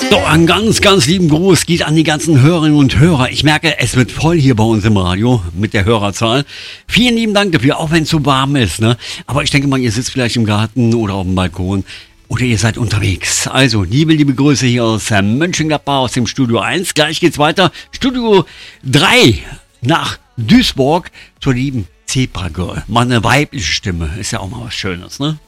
So, einen ganz, ganz lieben Gruß geht an die ganzen Hörerinnen und Hörer. Ich merke, es wird voll hier bei uns im Radio mit der Hörerzahl. Vielen lieben Dank dafür, auch wenn es so warm ist, ne? Aber ich denke mal, ihr sitzt vielleicht im Garten oder auf dem Balkon oder ihr seid unterwegs. Also, liebe Grüße hier aus Mönchengladbach, aus dem Studio 1. Gleich geht's weiter. Studio 3 nach Duisburg zur lieben Zebra Girl. Mal eine weibliche Stimme, ist ja auch mal was Schönes, ne?